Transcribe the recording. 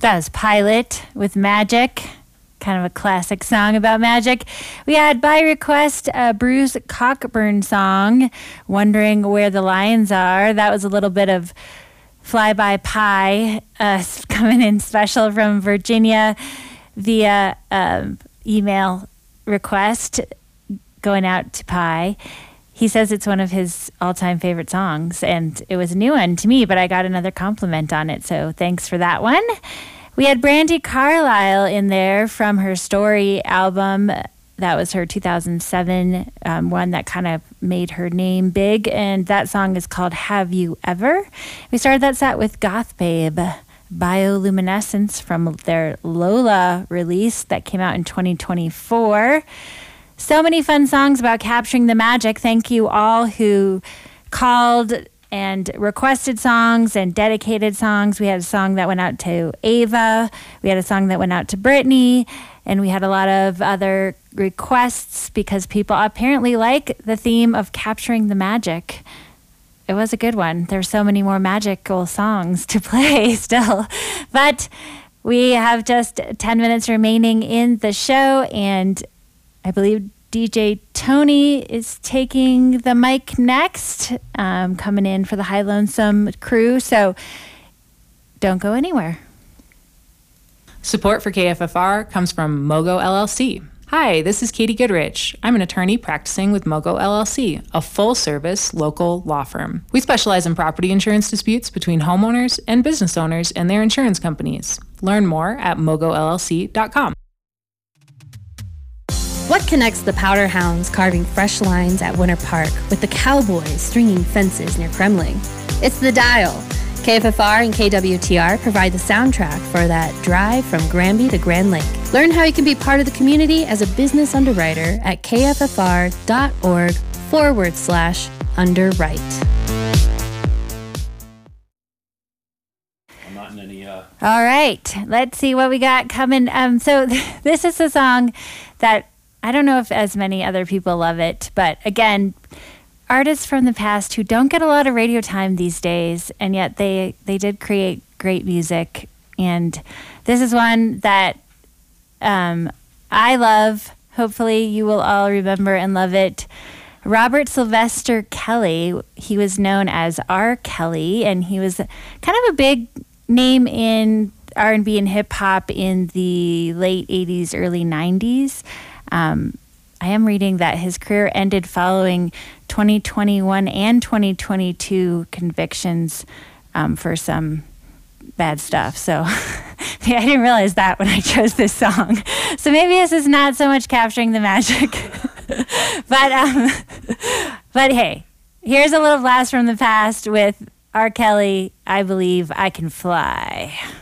That was Pilot with Magic, kind of a classic song about magic. We had by request a Bruce Cockburn song, Wondering Where the Lions Are. That was a little bit of Flyby Pie coming in special from Virginia via email request going out to Pie. He says it's one of his all-time favorite songs, and it was a new one to me, but I got another compliment on it, so thanks for that one. We had Brandi Carlile in there from her Story album. That was her 2007 one that kind of made her name big, and that song is called Have You Ever? We started that set with Goth Babe, Bioluminescence from their Lola release that came out in 2024. So many fun songs about capturing the magic. Thank you all who called and requested songs and dedicated songs. We had a song that went out to Ava. We had a song that went out to Brittany. And we had a lot of other requests because people apparently like the theme of capturing the magic. It was a good one. There's so many more magical songs to play still. But we have just 10 minutes remaining in the show, and I believe DJ Tony is taking the mic next, coming in for the High Lonesome crew. So don't go anywhere. Support for KFFR comes from Mogo LLC. Hi, this is Katie Goodrich. I'm an attorney practicing with Mogo LLC, a full-service local law firm. We specialize in property insurance disputes between homeowners and business owners and their insurance companies. Learn more at mogollc.com. What connects the Powder Hounds carving fresh lines at Winter Park with the Cowboys stringing fences near Kremling? It's The Dial. KFFR and KWTR provide the soundtrack for that drive from Granby to Grand Lake. Learn how you can be part of the community as a business underwriter at kffr.org/underwrite. I'm not in any... All right, let's see what we got coming. So this is a song that I don't know if as many other people love it, but again, artists from the past who don't get a lot of radio time these days, and yet they did create great music. And this is one that I love. Hopefully you will all remember and love it. Robert Sylvester Kelly, he was known as R. Kelly, and he was kind of a big name in R&B and hip-hop in the late 80s, early 90s. I am reading that his career ended following 2021 and 2022 convictions for some bad stuff. So I didn't realize that when I chose this song. So maybe this is not so much capturing the magic. But hey, here's a little blast from the past with R. Kelly, I Believe I Can Fly.